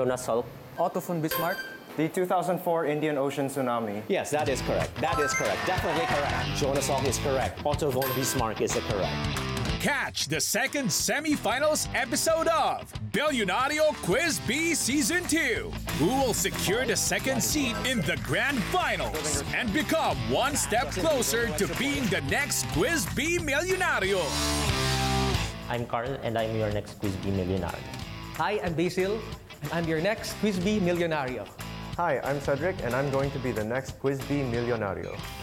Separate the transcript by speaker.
Speaker 1: Jonas Salk.
Speaker 2: Otto von Bismarck.
Speaker 3: The 2004 Indian Ocean tsunami.
Speaker 4: Yes, that is correct. That is correct. Definitely correct. Jonas Salk is correct. Otto von Bismarck is correct.
Speaker 5: Catch the second semifinals episode of Billionario Quiz B Season 2. Who will secure the second seat in the grand finals and become one step closer to being the next Quiz B Millionario?
Speaker 1: I'm Carl, and I'm your next Quiz B Millionario.
Speaker 2: Hi, I'm Basil, and I'm your next Quiz B Millionario.
Speaker 3: Hi, I'm Cedric, and I'm going to be the next Quiz B Millionario.